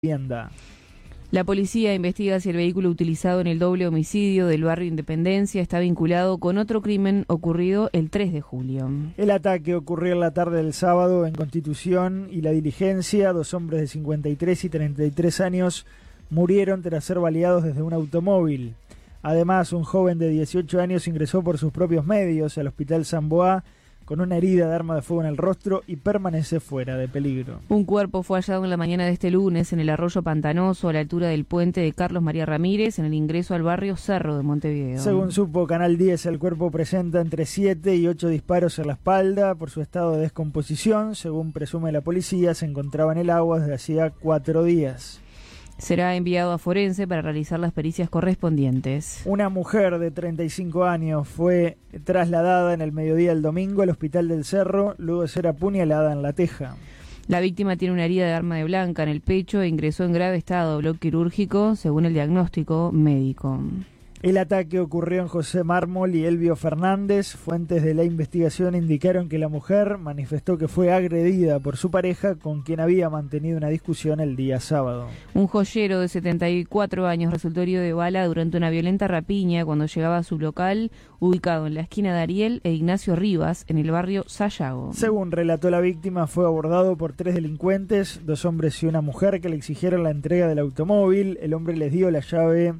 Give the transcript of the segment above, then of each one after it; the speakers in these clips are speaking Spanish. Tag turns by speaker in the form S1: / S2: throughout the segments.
S1: vivienda.
S2: La policía investiga si el vehículo utilizado en el doble homicidio del barrio Independencia está vinculado con otro crimen ocurrido el 3 de julio.
S1: El ataque ocurrió en la tarde del sábado en Constitución y La Diligencia. 2 hombres de 53 y 33 años murieron tras ser baleados desde un automóvil. Además, un joven de 18 años ingresó por sus propios medios al Hospital San Boa con una herida de arma de fuego en el rostro y permanece fuera de peligro.
S2: Un cuerpo fue hallado en la mañana de este lunes en el arroyo Pantanoso, a la altura del puente de Carlos María Ramírez, en el ingreso al barrio Cerro de Montevideo.
S1: Según supo Canal 10, el cuerpo presenta entre 7 y 8 disparos en la espalda por su estado de descomposición. Según presume la policía, se encontraba en el agua desde hacía 4 días.
S2: Será enviado a forense para realizar las pericias correspondientes.
S1: Una mujer de 35 años fue trasladada en el mediodía del domingo al Hospital del Cerro luego de ser apuñalada en la teja.
S2: La víctima tiene una herida de arma de blanca en el pecho e ingresó en grave estado a bloque quirúrgico, según el diagnóstico médico.
S1: El ataque ocurrió en José Mármol y Elvio Fernández. Fuentes de la investigación indicaron que la mujer manifestó que fue agredida por su pareja, con quien había mantenido una discusión el día sábado.
S2: Un joyero de 74 años resultó herido de bala durante una violenta rapiña cuando llegaba a su local, ubicado en la esquina de Ariel e Ignacio Rivas, en el barrio Sayago.
S1: Según relató la víctima, fue abordado por 3 delincuentes, 2 hombres y una mujer, que le exigieron la entrega del automóvil. El hombre les dio la llave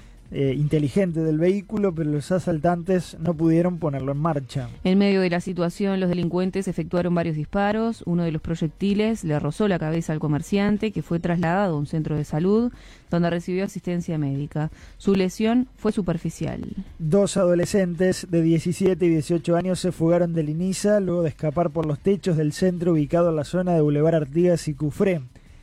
S1: inteligente del vehículo, pero los asaltantes no pudieron ponerlo en marcha.
S2: En medio de la situación, los delincuentes efectuaron varios disparos. Uno de los proyectiles le rozó la cabeza al comerciante, que fue trasladado a un centro de salud, donde recibió asistencia médica. Su lesión fue superficial. 2
S1: adolescentes de 17 y 18 años se fugaron del INISA luego de escapar por los techos del centro ubicado en la zona de Boulevard Artigas y Cufré.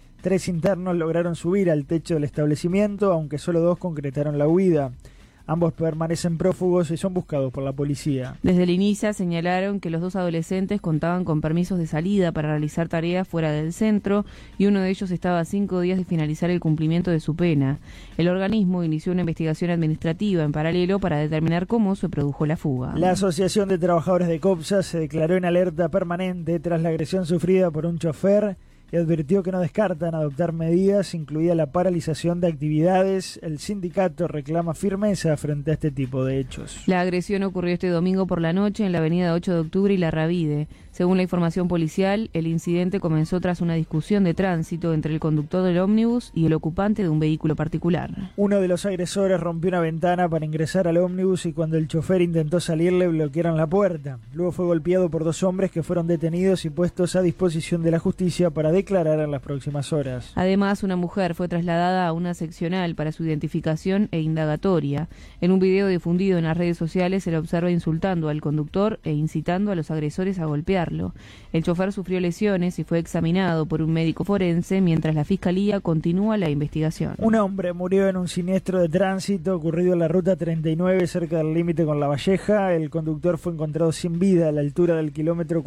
S1: 3 internos lograron subir al techo del establecimiento, aunque solo 2 concretaron la huida. Ambos permanecen prófugos y son buscados por la policía.
S2: Desde el INISA señalaron que los 2 adolescentes contaban con permisos de salida para realizar tareas fuera del centro y uno de ellos estaba a 5 días de finalizar el cumplimiento de su pena. El organismo inició una investigación administrativa en paralelo para determinar cómo se produjo la fuga.
S1: La Asociación de Trabajadores de COPSA se declaró en alerta permanente tras la agresión sufrida por un chofer y advirtió que no descartan adoptar medidas, incluida la paralización de actividades. El sindicato reclama firmeza frente a este tipo de hechos.
S2: La agresión ocurrió este domingo por la noche en la avenida 8 de octubre y La Ravide. Según la información policial, el incidente comenzó tras una discusión de tránsito entre el conductor del ómnibus y el ocupante de un vehículo particular.
S1: Uno de los agresores rompió una ventana para ingresar al ómnibus y cuando el chofer intentó salir le bloquearon la puerta. Luego fue golpeado por 2 hombres que fueron detenidos y puestos a disposición de la justicia para declarar en las próximas horas.
S2: Además, una mujer fue trasladada a una seccional para su identificación e indagatoria. En un video difundido en las redes sociales se le observa insultando al conductor e incitando a los agresores a golpearlo. El chofer sufrió lesiones y fue examinado por un médico forense mientras la fiscalía continúa la investigación.
S1: Un hombre murió en un siniestro de tránsito ocurrido en la ruta 39 cerca del límite con La Valleja. El conductor fue encontrado sin vida a la altura del kilómetro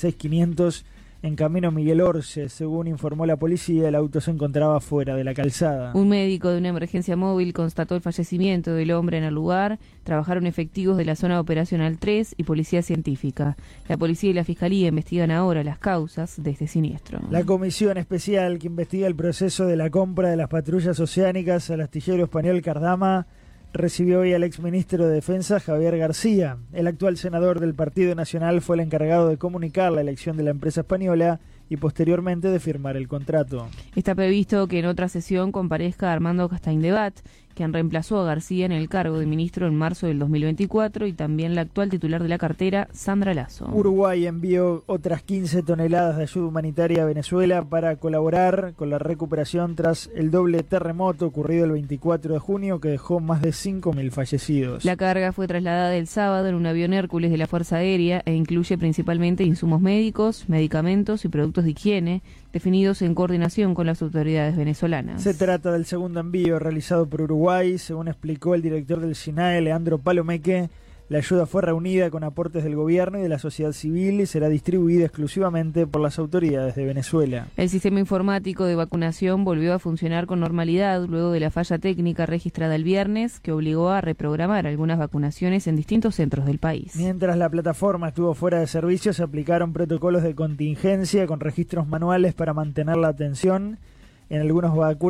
S1: 46.500 en camino Miguel Orce. Según informó la policía, el auto se encontraba fuera de la calzada.
S2: Un médico de una emergencia móvil constató el fallecimiento del hombre en el lugar. Trabajaron efectivos de la zona operacional 3 y policía científica. La policía y la fiscalía investigan ahora las causas de este siniestro.
S1: La comisión especial que investiga el proceso de la compra de las patrullas oceánicas al astillero español Cardama recibió hoy al exministro de Defensa, Javier García. El actual senador del Partido Nacional fue el encargado de comunicar la elección de la empresa española y posteriormente de firmar el contrato.
S2: Está previsto que en otra sesión comparezca Armando Castañdebat, quien reemplazó a García en el cargo de ministro en marzo del 2024, y también la actual titular de la cartera, Sandra Lasso.
S1: Uruguay envió otras 15 toneladas de ayuda humanitaria a Venezuela para colaborar con la recuperación tras el doble terremoto ocurrido el 24 de junio que dejó más de 5.000 fallecidos.
S2: La carga fue trasladada el sábado en un avión Hércules de la Fuerza Aérea e incluye principalmente insumos médicos, medicamentos y productos de higiene, definidos en coordinación con las autoridades venezolanas.
S1: Se trata del segundo envío realizado por Uruguay. Según explicó el director del SINAE, Leandro Palomeque, la ayuda fue reunida con aportes del gobierno y de la sociedad civil y será distribuida exclusivamente por las autoridades de Venezuela.
S2: El sistema informático de vacunación volvió a funcionar con normalidad luego de la falla técnica registrada el viernes, que obligó a reprogramar algunas vacunaciones en distintos centros del país.
S1: Mientras la plataforma estuvo fuera de servicio, se aplicaron protocolos de contingencia con registros manuales para mantener la atención. en algunos vacunos